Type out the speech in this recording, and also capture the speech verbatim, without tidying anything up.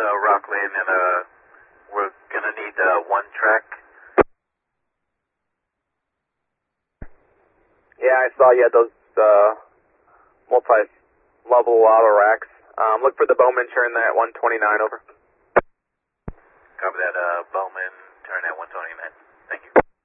uh, Rockland, and uh, we're gonna need uh, one track. Yeah, I saw you had those uh, multi-level auto racks. Um, look for the Bowman, turn that one twenty-nine over. Copy that, uh, Bowman.